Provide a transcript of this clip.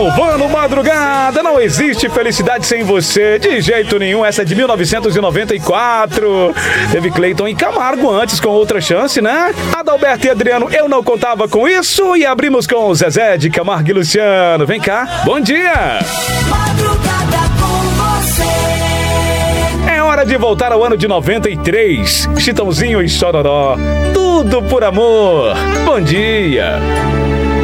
Galvão Madrugada, não existe felicidade sem você, de jeito nenhum. Essa é de 1994. Teve Cleiton e Camargo antes com Outra Chance, né? Adalberto e Adriano, Eu Não Contava Com Isso. E abrimos com Zezé de Camargo e Luciano. Vem cá, bom dia. Madrugada com você. É hora de voltar ao ano de 93. Chitãozinho e Chororó, tudo por amor. Bom dia.